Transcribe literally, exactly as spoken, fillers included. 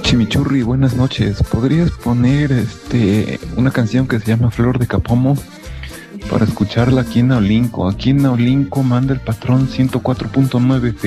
Chimichurri, buenas noches. ¿Podrías poner este una canción que se llama Flor de Capomo para escucharla aquí en Naolinco? Aquí en Naolinco manda el patrón ciento cuatro punto nueve